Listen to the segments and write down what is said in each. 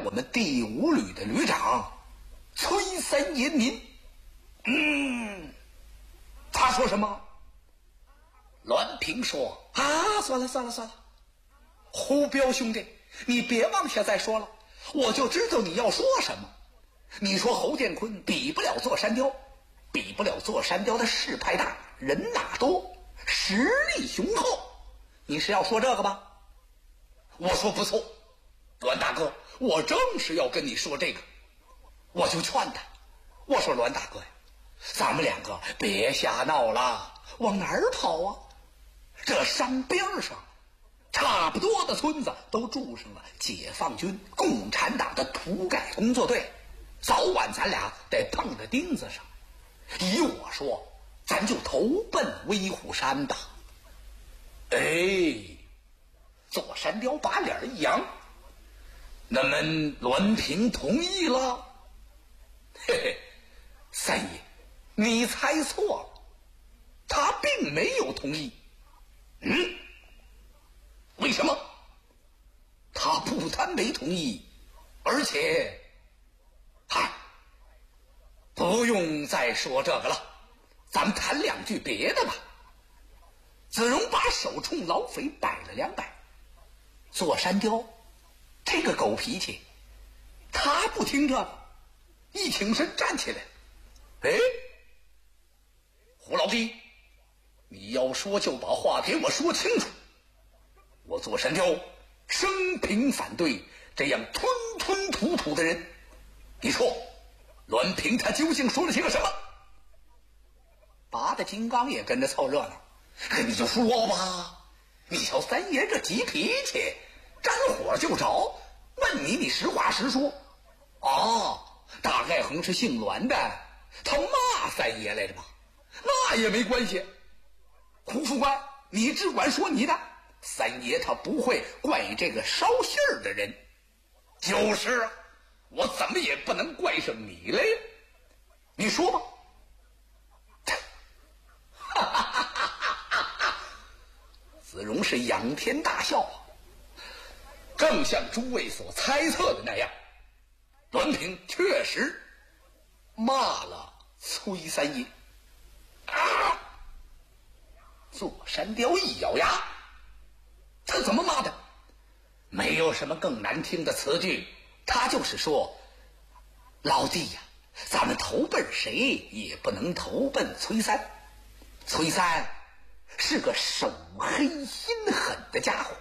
我们第5旅的旅长崔三爷您。他说什么？栾平说啊，算了，胡彪兄弟，你别往下再说了，我就知道你要说什么。你说侯建坤比不了座山雕，比不了座山雕的势派大，人马多，实力雄厚，你是要说这个吧？我说不错，栾大哥，我正是要跟你说这个。我就劝他，我说栾大哥呀，咱们两个别瞎闹了，往哪儿跑啊？这山边上差不多的村子都住上了解放军共产党的土改工作队，早晚咱俩得碰着钉子上。依我说，咱就投奔威虎山吧。座山雕把脸一扬，那么栾平同意了？嘿嘿，三爷，你猜错了，他并没有同意。为什么？他不但没同意，而且不用再说这个了，咱们谈两句别的吧。子荣把手冲老匪摆了2摆。座山雕这个狗脾气，他不听这个，一挺身站起来。胡老弟，你要说就把话给我说清楚。我座山雕生平反对这样吞吞吐吐的人。你说栾平他究竟说了些个什么？拔的金刚也跟着凑热闹。你就说吧，你瞧三爷这急脾气，沾火就着，问你实话实说。大概横是姓栾的，他骂三爷来着吧？那也没关系。胡副官，你只管说你的，三爷他不会怪这个捎信儿的人。就是啊，我怎么也不能怪上你来呀。你说吧。子荣是仰天大笑，正像诸位所猜测的那样，栾平确实骂了崔三爷。座山雕一咬牙，他怎么骂的？没有什么更难听的词句，他就是说，老弟呀，咱们投奔谁也不能投奔崔三。崔三是个手黑心狠的家伙。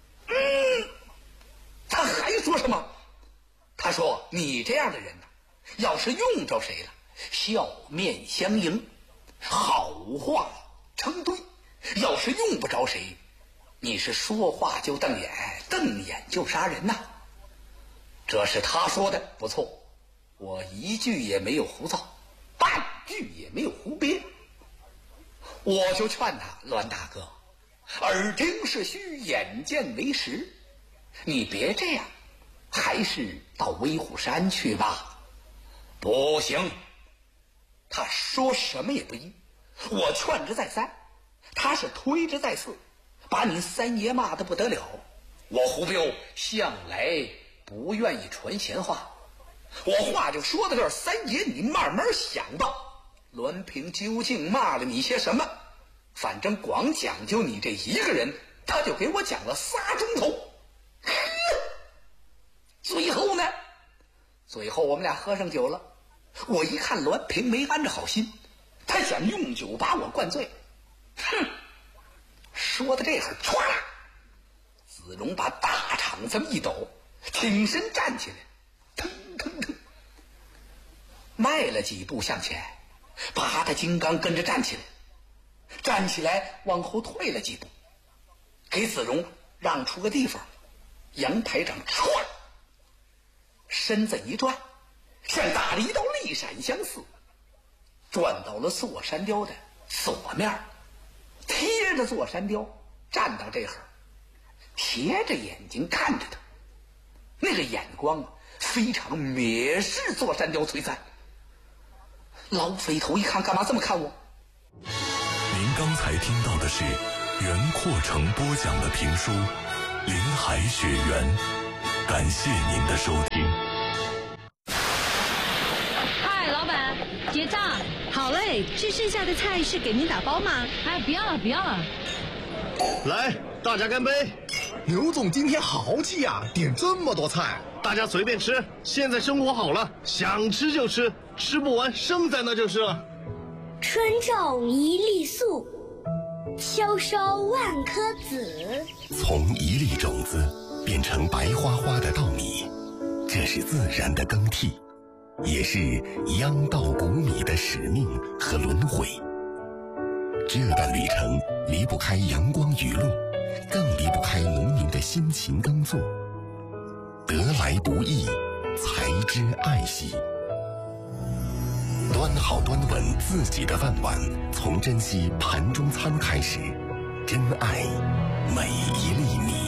他还说什么？他说你这样的人要是用着谁了，笑面相迎，好话成堆；要是用不着谁，你是说话就瞪眼，瞪眼就杀人呐。这是他说的，不错，我一句也没有胡造，半句也没有胡编。我就劝他，栾大哥，耳听是虚，眼见为实，你别这样，还是到威虎山去吧。不行，他说什么也不依。我劝之再三，他是推之再四，把你三爷骂得不得了。我胡彪向来不愿意传闲话，我话就说到这儿，三爷你慢慢想吧。栾平究竟骂了你些什么？反正光讲究你这一个人，他就给我讲了3钟头。最后呢，最后我们俩喝上酒了。我一看栾平没安着好心，他想用酒把我灌醉。说到这会儿，唰啦，子荣把大场这么一抖，挺身站起来，腾腾腾，迈了几步向前，拔的金刚跟着站起来，站起来往后退了几步，给子荣让出个地方。杨排长唰，身子一转，像打了一道利闪相似，转到了座山雕的左面，贴着座山雕站到这会儿，斜着眼睛看着他，那个眼光非常蔑视座山雕崔三。老匪头一看，干嘛这么看我？ 您刚才听到的是袁阔成播讲的评书《林海雪原》，感谢您的收听。 了，结账。 好嘞，这剩下的菜是给您打包吗？ 哎，不要了，不要了。 来，大家干杯！ 刘总今天豪气呀，点这么多菜， 大家随便吃。现在生活好了，想吃就吃，吃不完剩在那就是了。 春种一粒粟，秋收万颗子。 从一粒种子变成白花花的稻米，这是自然的更替，也是秧稻谷米的使命和轮回。这段旅程离不开阳光雨露，更离不开农民的辛勤耕作。得来不易，才知爱惜。端好端稳自己的饭碗，从珍惜盘中餐开始，珍爱每一粒米。